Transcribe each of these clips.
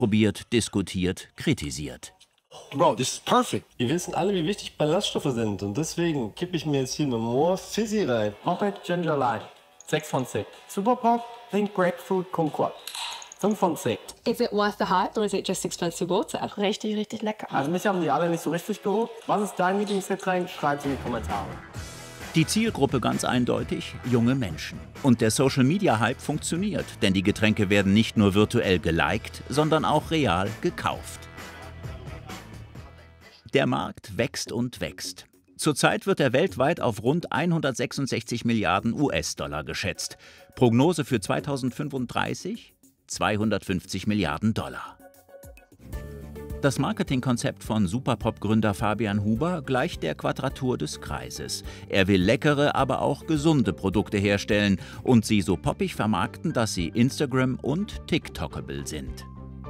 Probiert, diskutiert, kritisiert. Bro, this is perfect. Wir wissen alle, wie wichtig Ballaststoffe sind. Und deswegen kippe ich mir jetzt hier eine More Fizzy rein. Hoppet Ginger Lime. 6 von 10. Super Pop, Pink Grapefruit Kumquat. 5 von 10. Is it worth the hype or is it just expensive water? Richtig, richtig lecker. Also mich haben die alle nicht so richtig geholt. Was ist dein Lieblingsgetränk? Schreibt in die Kommentare. Die Zielgruppe ganz eindeutig: junge Menschen. Und der Social-Media-Hype funktioniert, denn die Getränke werden nicht nur virtuell geliked, sondern auch real gekauft. Der Markt wächst und wächst. Zurzeit wird er weltweit auf rund 166 Milliarden US-Dollar geschätzt. Prognose für 2035: 250 Milliarden Dollar. Das Marketingkonzept von Superpop-Gründer Fabian Huber gleicht der Quadratur des Kreises. Er will leckere, aber auch gesunde Produkte herstellen und sie so poppig vermarkten, dass sie Instagram- und TikTokable sind.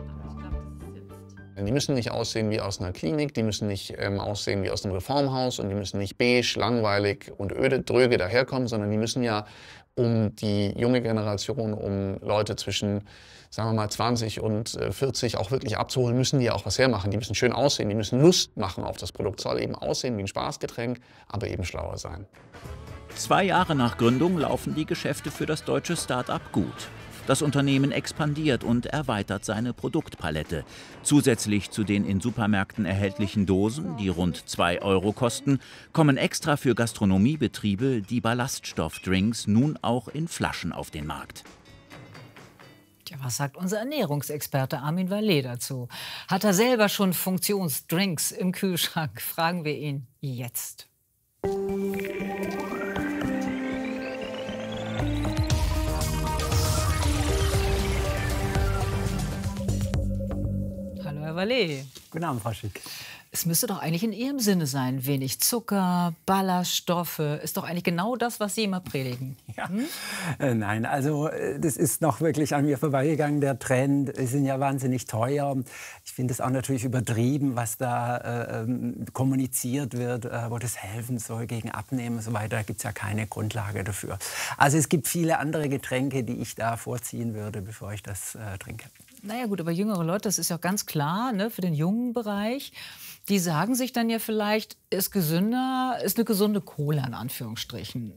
Die müssen nicht aussehen wie aus einer Klinik, die müssen nicht aussehen wie aus einem Reformhaus und die müssen nicht beige, langweilig und öde, dröge daherkommen, sondern die müssen ja, um die junge Generation, um Leute zwischen, sagen wir mal, 20 und 40 auch wirklich abzuholen, müssen die ja auch was hermachen. Die müssen schön aussehen, die müssen Lust machen auf das Produkt. Soll eben aussehen wie ein Spaßgetränk, aber eben schlauer sein. 2 Jahre nach Gründung laufen die Geschäfte für das deutsche Start-up gut. Das Unternehmen expandiert und erweitert seine Produktpalette. Zusätzlich zu den in Supermärkten erhältlichen Dosen, die rund 2 Euro kosten, kommen extra für Gastronomiebetriebe die Ballaststoffdrinks nun auch in Flaschen auf den Markt. Tja, was sagt unser Ernährungsexperte Armin Vallet dazu? Hat er selber schon Funktionsdrinks im Kühlschrank? Fragen wir ihn jetzt. Herr Vallet. Guten Abend, Frau Schick. Es müsste doch eigentlich in Ihrem Sinne sein. Wenig Zucker, Ballaststoffe. Ist doch eigentlich genau das, was Sie immer predigen. Ja. Nein, also das ist noch wirklich an mir vorbeigegangen, der Trend. Die sind ja wahnsinnig teuer. Ich finde es auch natürlich übertrieben, was da kommuniziert wird, wo das helfen soll gegen Abnehmen und so weiter. Da gibt es ja keine Grundlage dafür. Also es gibt viele andere Getränke, die ich da vorziehen würde, bevor ich das trinke. Naja gut, aber jüngere Leute, das ist ja ganz klar, ne, für den jungen Bereich. Die sagen sich dann ja vielleicht, ist gesünder, ist eine gesunde Cola in Anführungsstrichen.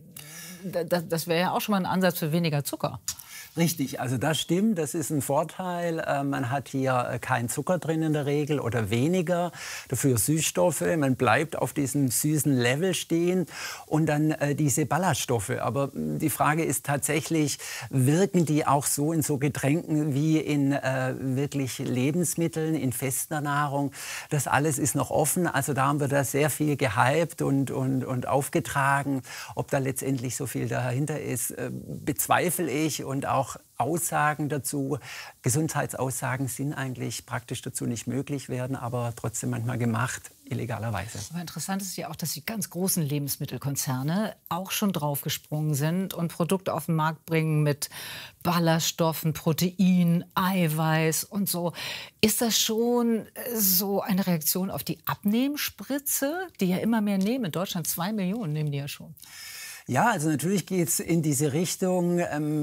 Das wäre ja auch schon mal ein Ansatz für weniger Zucker. Richtig, also das stimmt, das ist ein Vorteil. Man hat hier keinen Zucker drin in der Regel oder weniger, dafür Süßstoffe. Man bleibt auf diesem süßen Level stehen und dann diese Ballaststoffe. Aber die Frage ist tatsächlich, wirken die auch so in so Getränken wie in wirklich Lebensmitteln, in fester Nahrung? Das alles ist noch offen. Also da haben wir da sehr viel gehypt und aufgetragen. Ob da letztendlich so viel dahinter ist, bezweifle ich. Und auch Aussagen dazu, Gesundheitsaussagen sind eigentlich praktisch dazu nicht möglich, werden aber trotzdem manchmal gemacht, illegalerweise. Aber interessant ist ja auch, dass die ganz großen Lebensmittelkonzerne auch schon draufgesprungen sind und Produkte auf den Markt bringen mit Ballaststoffen, Protein, Eiweiß und so. Ist das schon so eine Reaktion auf die Abnehmspritze, die ja immer mehr nehmen? In Deutschland 2 Millionen nehmen die ja schon. Ja, also natürlich geht es in diese Richtung,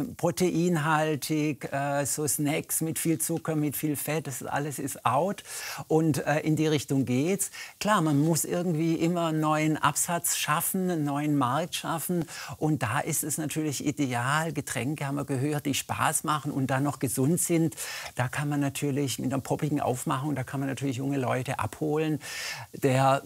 proteinhaltig, so Snacks mit viel Zucker, mit viel Fett, das alles ist out und in die Richtung geht's. Klar, man muss irgendwie immer einen neuen Absatz schaffen, einen neuen Markt schaffen und da ist es natürlich ideal, Getränke haben wir gehört, die Spaß machen und dann noch gesund sind. Da kann man natürlich mit einer poppigen Aufmachung, da kann man natürlich junge Leute abholen. Der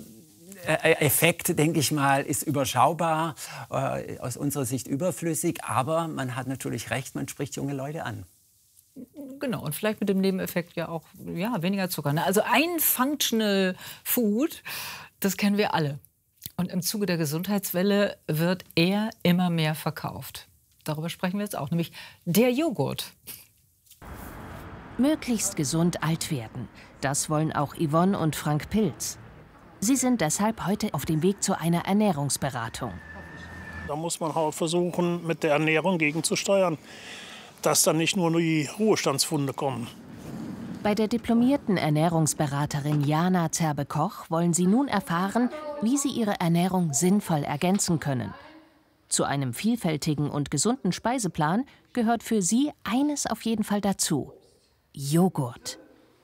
Effekt, denke ich mal, ist überschaubar, aus unserer Sicht überflüssig, aber man hat natürlich recht, man spricht junge Leute an. Genau, und vielleicht mit dem Nebeneffekt ja auch weniger Zucker. Ne? Also ein Functional Food, das kennen wir alle. Und im Zuge der Gesundheitswelle wird er immer mehr verkauft. Darüber sprechen wir jetzt auch, nämlich der Joghurt. Möglichst gesund alt werden. Das wollen auch Yvonne und Frank Pilz. Sie sind deshalb heute auf dem Weg zu einer Ernährungsberatung. Da muss man halt versuchen, mit der Ernährung gegenzusteuern, dass dann nicht nur die Ruhestandsfunde kommen. Bei der diplomierten Ernährungsberaterin Jana Zerbe-Koch wollen Sie nun erfahren, wie Sie Ihre Ernährung sinnvoll ergänzen können. Zu einem vielfältigen und gesunden Speiseplan gehört für Sie eines auf jeden Fall dazu: Joghurt.